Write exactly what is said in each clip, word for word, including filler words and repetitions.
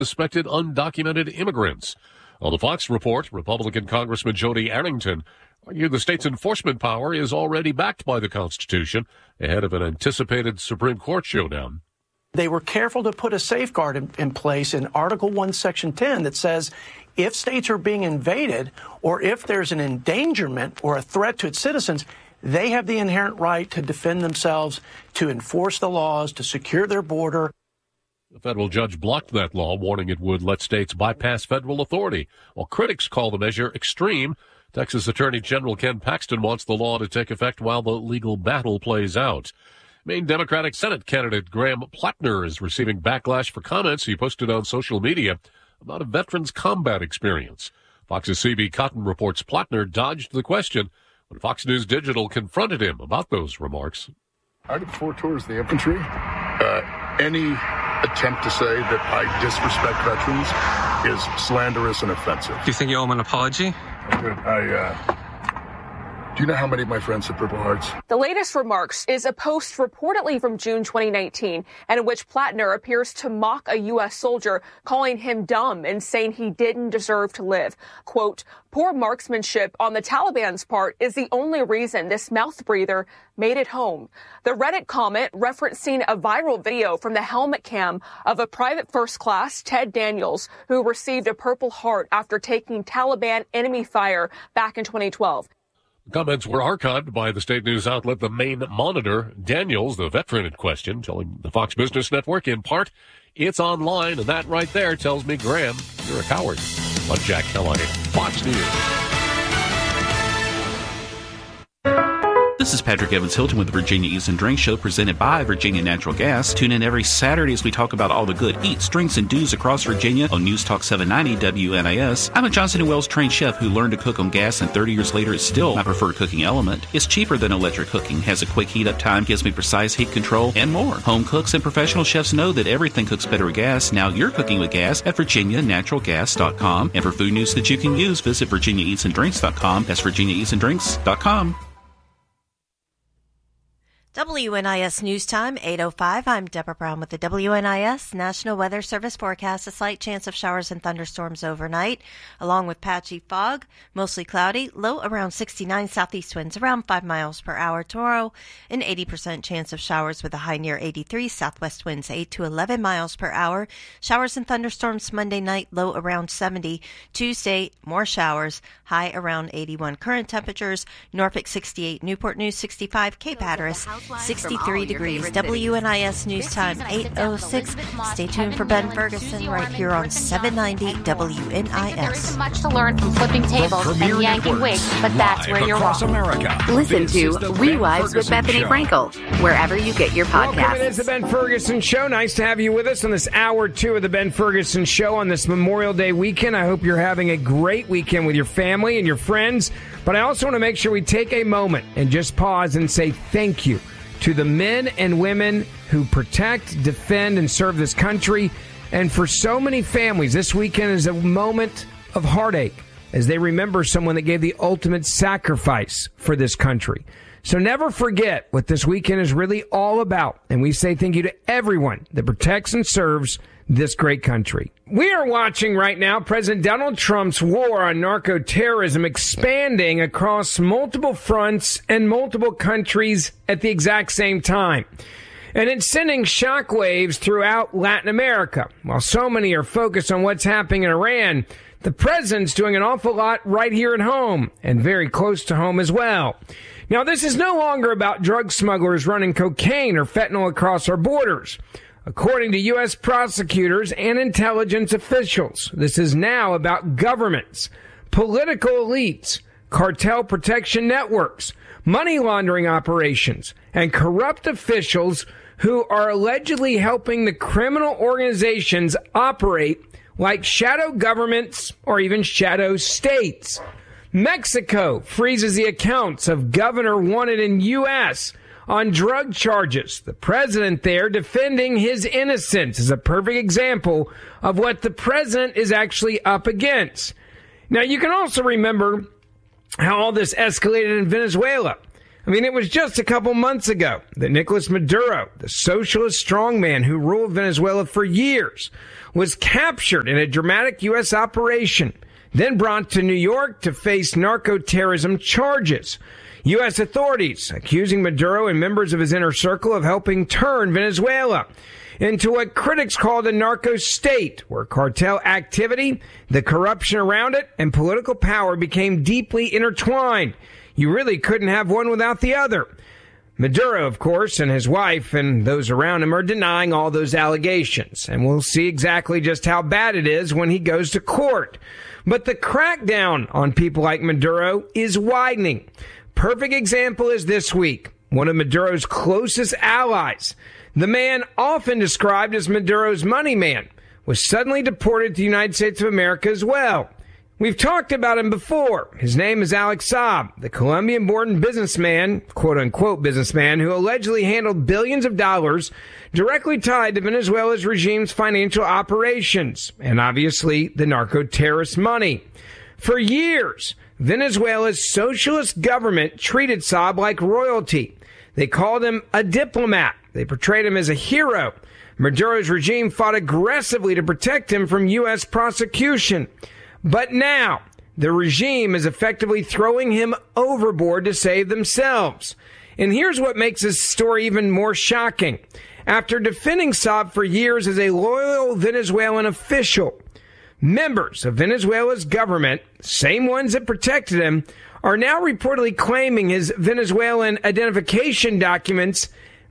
suspected undocumented immigrants. On the Fox report, Republican Congressman Jody Arrington argued the state's enforcement power is already backed by the Constitution ahead of an anticipated Supreme Court showdown. They were careful to put a safeguard in, in place in Article one, Section ten that says if states are being invaded or if there's an endangerment or a threat to its citizens, they have the inherent right to defend themselves, to enforce the laws, to secure their border. The federal judge blocked that law, warning it would let states bypass federal authority. While critics call the measure extreme, Texas Attorney General Ken Paxton wants the law to take effect while the legal battle plays out. Maine Democratic Senate candidate Graham Plattner is receiving backlash for comments he posted on social media about a veteran's combat experience. Fox's C B Cotton reports Plattner dodged the question when Fox News Digital confronted him about those remarks. I did four tours of the infantry. Uh, any attempt to say that I disrespect veterans is slanderous and offensive. Do you think you owe him an apology? I, uh, do you know how many of my friends have Purple Hearts? The latest remarks is a post reportedly from June twenty nineteen, and in which Plattner appears to mock a U S soldier, calling him dumb and saying he didn't deserve to live. Quote, poor marksmanship on the Taliban's part is the only reason this mouth breather made it home. The Reddit comment referencing a viral video from the helmet cam of a Private First Class, Ted Daniels, who received a Purple Heart after taking Taliban enemy fire back in twenty twelve. Comments were archived by the state news outlet The Maine Monitor. Daniels, the veteran in question, telling the Fox Business Network in part, it's online, and that right there tells me, Graham, you're a coward. I'm Jack Callahan, Fox News. This is Patrick Evans Hilton with the Virginia Eats and Drinks Show, presented by Virginia Natural Gas. Tune in every Saturday as we talk about all the good eats, drinks, and do's across Virginia on News Talk seven ninety W N I S. I'm a Johnson and Wales trained chef who learned to cook on gas, and thirty years later it's still my preferred cooking element. It's cheaper than electric cooking, has a quick heat up time, gives me precise heat control, and more. Home cooks and professional chefs know that everything cooks better with gas. Now you're cooking with gas at virginia natural gas dot com. And for food news that you can use, visit virginia eats and drinks dot com. That's virginia eats and drinks dot com. W N I S News Time, eight oh five. I'm Deborah Brown with the W N I S National Weather Service forecast. A slight chance of showers and thunderstorms overnight, along with patchy fog, mostly cloudy, low around sixty-nine, southeast winds around five miles per hour. Tomorrow, an eighty percent chance of showers with a high near eighty-three, southwest winds eight to eleven miles per hour. Showers and thunderstorms Monday night, low around seventy. Tuesday, more showers, high around eighty-one. Current temperatures, Norfolk sixty-eight, Newport News sixty-five, Cape Hatteras sixty-three degrees. W N I S News Time, eight oh six. Stay tuned for Ben Ferguson right here on seven ninety W N I S. There isn't much to learn from flipping tables and yanking wigs, but that's where you're wrong. America. Listen to Rewives with Bethany Frankel, wherever you get your podcasts. Welcome, it is the Ben Ferguson Show. Nice to have you with us on this hour two of the Ben Ferguson Show on this Memorial Day weekend. I hope you're having a great weekend with your family and your friends. But I also want to make sure we take a moment and just pause and say thank you to the men and women who protect, defend, and serve this country. And for so many families, this weekend is a moment of heartache as they remember someone that gave the ultimate sacrifice for this country. So never forget what this weekend is really all about. And we say thank you to everyone that protects and serves this great country. We are watching right now President Donald Trump's war on narco-terrorism expanding across multiple fronts and multiple countries at the exact same time. And it's sending shockwaves throughout Latin America. While so many are focused on what's happening in Iran, the president's doing an awful lot right here at home and very close to home as well. Now, this is no longer about drug smugglers running cocaine or fentanyl across our borders. According to U S prosecutors and intelligence officials, this is now about governments, political elites, cartel protection networks, money laundering operations, and corrupt officials who are allegedly helping the criminal organizations operate like shadow governments or even shadow states. Mexico freezes the accounts of governor wanted in U S on drug charges. The president there defending his innocence is a perfect example of what the president is actually up against. Now, you can also remember how all this escalated in Venezuela. I mean, it was just a couple months ago that Nicolas Maduro, the socialist strongman who ruled Venezuela for years, was captured in a dramatic U S operation, then brought to New York to face narco-terrorism charges. U S authorities accusing Maduro and members of his inner circle of helping turn Venezuela into what critics call the narco state, where cartel activity, the corruption around it, and political power became deeply intertwined. You really couldn't have one without the other. Maduro, of course, and his wife and those around him are denying all those allegations, and we'll see exactly just how bad it is when he goes to court. But the crackdown on people like Maduro is widening. Perfect example is this week. One of Maduro's closest allies, the man often described as Maduro's money man, was suddenly deported to the United States of America as well. We've talked about him before. His name is Alex Saab, the Colombian-born businessman, quote-unquote businessman, who allegedly handled billions of dollars directly tied to Venezuela's regime's financial operations, and obviously the narco-terrorist money. For years, Venezuela's socialist government treated Saab like royalty. They called him a diplomat. They portrayed him as a hero. Maduro's regime fought aggressively to protect him from U S prosecution. But now, the regime is effectively throwing him overboard to save themselves. And here's what makes this story even more shocking. After defending Saab for years as a loyal Venezuelan official, members of Venezuela's government, same ones that protected him, are now reportedly claiming his Venezuelan identification documents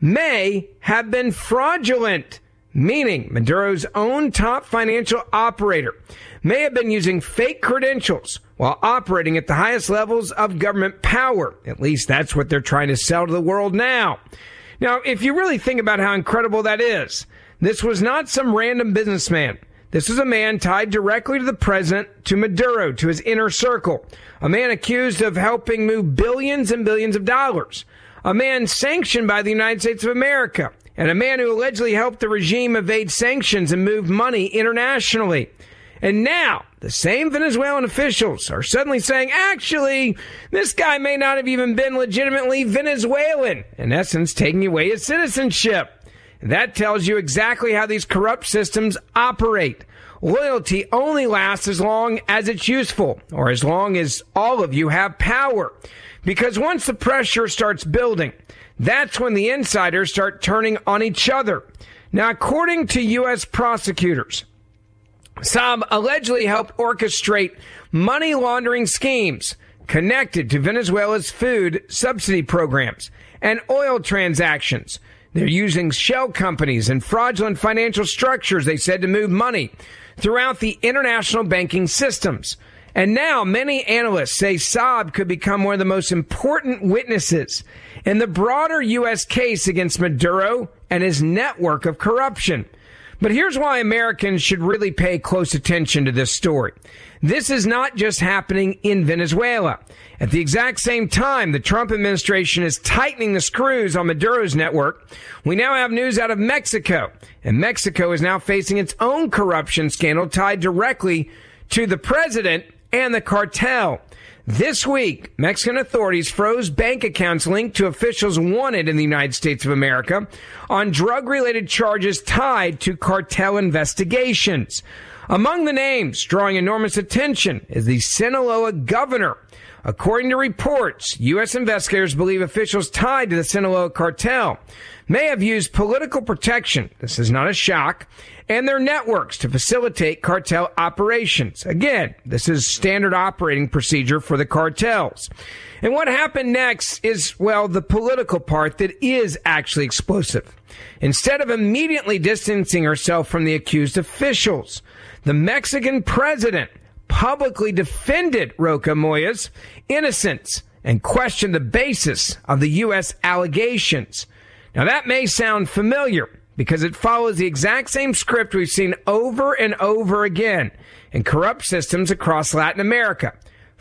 may have been fraudulent, meaning Maduro's own top financial operator may have been using fake credentials while operating at the highest levels of government power. At least that's what they're trying to sell to the world now. Now, if you really think about how incredible that is, this was not some random businessman. This was a man tied directly to the president, to Maduro, to his inner circle. A man accused of helping move billions and billions of dollars. A man sanctioned by the United States of America. And a man who allegedly helped the regime evade sanctions and move money internationally. And now, the same Venezuelan officials are suddenly saying, actually, this guy may not have even been legitimately Venezuelan, in essence, taking away his citizenship. That tells you exactly how these corrupt systems operate. Loyalty only lasts as long as it's useful, or as long as all of you have power. Because once the pressure starts building, that's when the insiders start turning on each other. Now, according to U S prosecutors, Saab allegedly helped orchestrate money laundering schemes connected to Venezuela's food subsidy programs and oil transactions. They're using shell companies and fraudulent financial structures, they said, to move money throughout the international banking systems. And now many analysts say Saab could become one of the most important witnesses in the broader U S case against Maduro and his network of corruption. But here's why Americans should really pay close attention to this story. This is not just happening in Venezuela. At the exact same time the Trump administration is tightening the screws on Maduro's network, we now have news out of Mexico. And Mexico is now facing its own corruption scandal tied directly to the president and the cartel. This week, Mexican authorities froze bank accounts linked to officials wanted in the United States of America on drug-related charges tied to cartel investigations. Among the names drawing enormous attention is the Sinaloa governor. According to reports, U S investigators believe officials tied to the Sinaloa cartel may have used political protection, this is not a shock, and their networks to facilitate cartel operations. Again, this is standard operating procedure for the cartels. And what happened next is, well, the political part that is actually explosive. Instead of immediately distancing herself from the accused officials, the Mexican president publicly defended Roca Moya's innocence and questioned the basis of the U S allegations. Now, that may sound familiar because it follows the exact same script we've seen over and over again in corrupt systems across Latin America.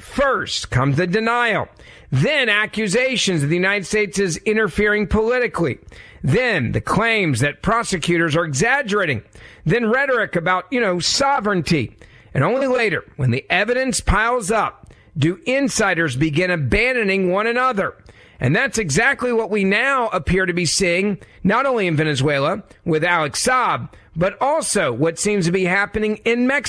First comes the denial, then accusations that the United States is interfering politically, then the claims that prosecutors are exaggerating, then rhetoric about, you know, sovereignty. And only later, when the evidence piles up, do insiders begin abandoning one another. And that's exactly what we now appear to be seeing, not only in Venezuela with Alex Saab, but also what seems to be happening in Mexico.